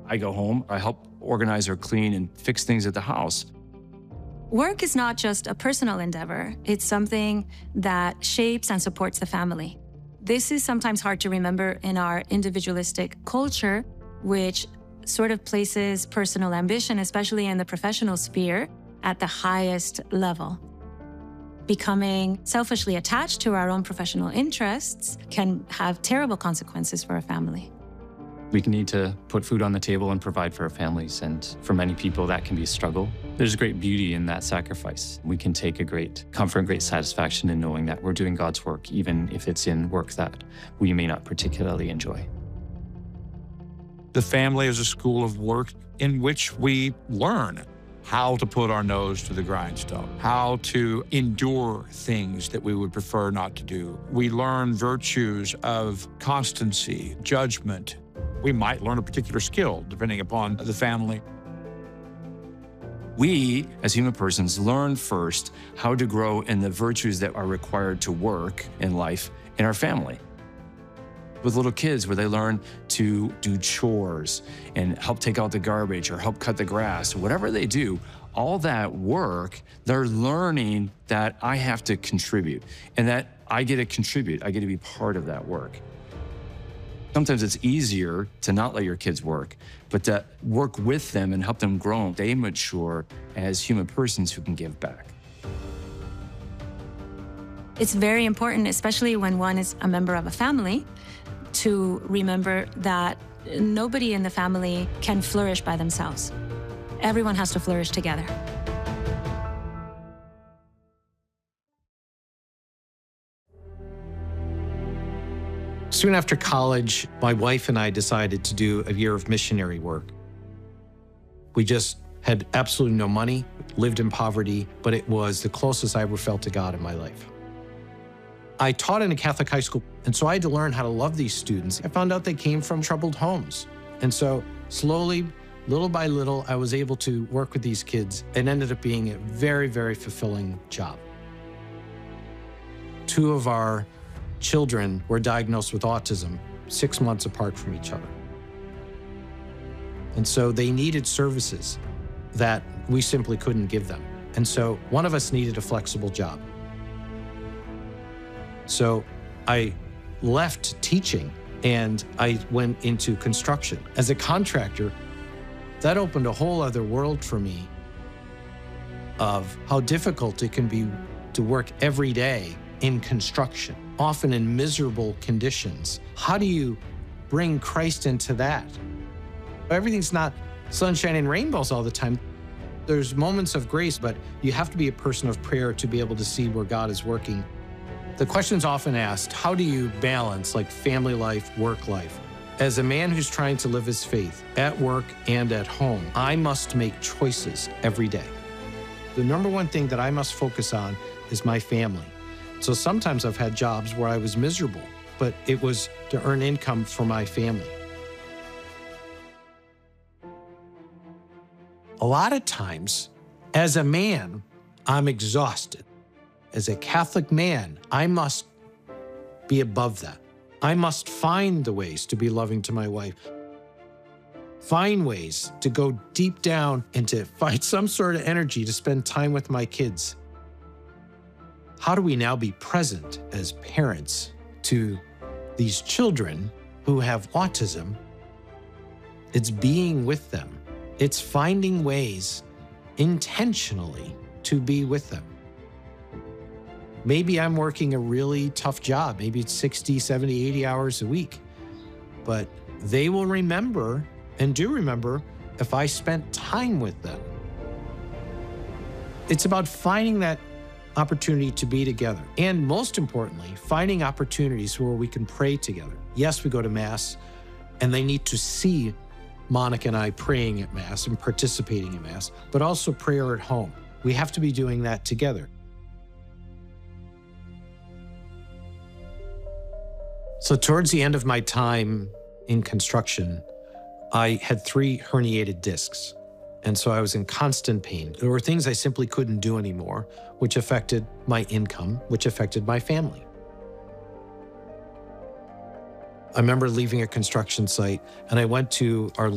I go home, I help organize or clean and fix things at the house. Work is not just a personal endeavor. It's something that shapes and supports the family. This is sometimes hard to remember in our individualistic culture, which sort of places personal ambition, especially in the professional sphere, at the highest level. Becoming selfishly attached to our own professional interests can have terrible consequences for a family. We need to put food on the table and provide for our families, and for many people that can be a struggle. There's great beauty in that sacrifice. We can take a great comfort and great satisfaction in knowing that we're doing God's work, even if it's in work that we may not particularly enjoy. The family is a school of work in which we learn how to put our nose to the grindstone, how to endure things that we would prefer not to do. We learn virtues of constancy, judgment. We might learn a particular skill depending upon the family. We, as human persons, learn first how to grow in the virtues that are required to work in life in our family. With little kids, where they learn to do chores and help take out the garbage or help cut the grass, whatever they do, all that work, they're learning that I have to contribute and that I get to contribute. I get to be part of that work. Sometimes it's easier to not let your kids work, but to work with them and help them grow. They mature as human persons who can give back. It's very important, especially when one is a member of a family, to remember that nobody in the family can flourish by themselves. Everyone has to flourish together. Soon after college, my wife and I decided to do a year of missionary work. We just had absolutely no money, lived in poverty, but it was the closest I ever felt to God in my life. I taught in a Catholic high school, and so I had to learn how to love these students. I found out they came from troubled homes. And so slowly, little by little, I was able to work with these kids. It ended up being a very, very fulfilling job. 2 of our children were diagnosed with autism 6 months apart from each other. And so they needed services that we simply couldn't give them. And so one of us needed a flexible job. So I left teaching and I went into construction. As a contractor, that opened a whole other world for me of how difficult it can be to work every day in construction, often in miserable conditions. How do you bring Christ into that? Everything's not sunshine and rainbows all the time. There's moments of grace, but you have to be a person of prayer to be able to see where God is working. The question's often asked, how do you balance like family life, work life? As a man who's trying to live his faith at work and at home, I must make choices every day. The number one thing that I must focus on is my family. So sometimes I've had jobs where I was miserable, but it was to earn income for my family. A lot of times, as a man, I'm exhausted. As a Catholic man, I must be above that. I must find the ways to be loving to my wife. Find ways to go deep down and to find some sort of energy to spend time with my kids. How do we now be present as parents to these children who have autism? It's being with them. It's finding ways intentionally to be with them. Maybe I'm working a really tough job. Maybe it's 60, 70, 80 hours a week. But they will remember and do remember if I spent time with them. It's about finding that opportunity to be together. And most importantly, finding opportunities where we can pray together. Yes, we go to Mass, and they need to see Monica and I praying at Mass and participating in Mass, but also prayer at home. We have to be doing that together. So towards the end of my time in construction, I had 3 herniated discs. And so I was in constant pain. There were things I simply couldn't do anymore, which affected my income, which affected my family. I remember leaving a construction site and I went to our